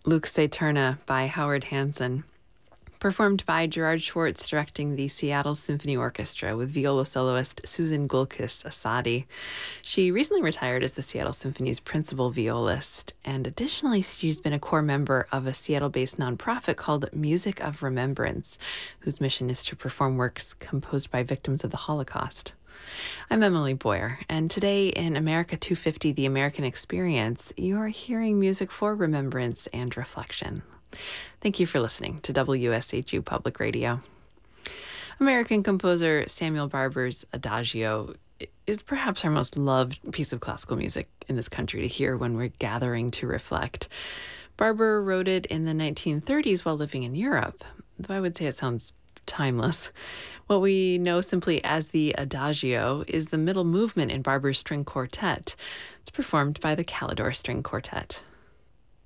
Lux Aeterna by Howard Hanson, performed by Gerard Schwartz directing the Seattle Symphony Orchestra with viola soloist Susan Gulkis Asadi. She recently retired as the Seattle Symphony's principal violist, and additionally she's been a core member of a Seattle-based nonprofit called Music of Remembrance, whose mission is to perform works composed by victims of the Holocaust. I'm Emily Boyer, and today in America 250, The American Experience, you're hearing music for remembrance and reflection. Thank you for listening to WSHU Public Radio. American composer Samuel Barber's Adagio is perhaps our most loved piece of classical music in this country to hear when we're gathering to reflect. Barber wrote it in the 1930s while living in Europe, though I would say it sounds timeless. What we know simply as the Adagio is the middle movement in Barber's string quartet. It's performed by the Calidore String Quartet.